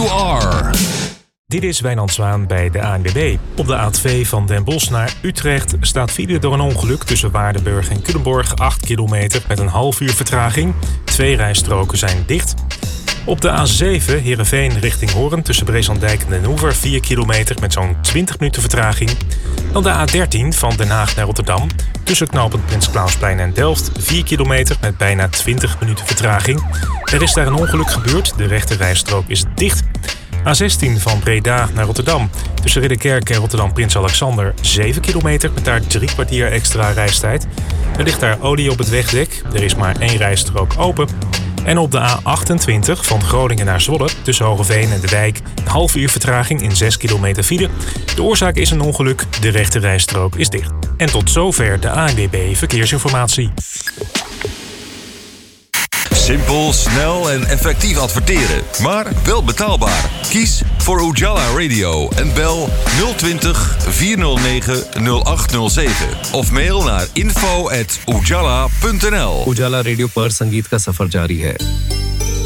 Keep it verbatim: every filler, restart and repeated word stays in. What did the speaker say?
you are. Dit is Wijnand Zwaan bij de A N W B. Op de A twee van Den Bosch naar Utrecht staat file door een ongeluk tussen Waardenburg en Culemborg, acht kilometer met een half uur vertraging. Twee rijstroken zijn dicht. Op de A zeven Heerenveen richting Hoorn tussen Breeslanddijk en Den Hoever, vier kilometer met zo'n twintig minuten vertraging. Dan de A dertien van Den Haag naar Rotterdam tussen knooppunt Prins Clausplein en Delft, vier kilometer met bijna twintig minuten vertraging. Er is daar een ongeluk gebeurd, de rechte rijstrook is dicht. A zestien van Breda naar Rotterdam tussen Ridderkerk en Rotterdam Prins Alexander, zeven kilometer met daar drie kwartier extra reistijd. Er ligt daar olie op het wegdek, er is maar één rijstrook open. En op de A achtentwintig van Groningen naar Zwolle tussen Hogeveen en De Wijk een half uur vertraging in zes kilometer file. De oorzaak is een ongeluk, de rechte rijstrook is dicht. En tot zover de A N W B Verkeersinformatie. Simpel, snel en effectief adverteren, maar wel betaalbaar. Kies voor Ujala Radio en bel nul twintig, vierhonderdnegen, nul acht nul zeven of mail naar info at ujala punt n l. उजाला रेडियो पर संगीत का सफर जारी है.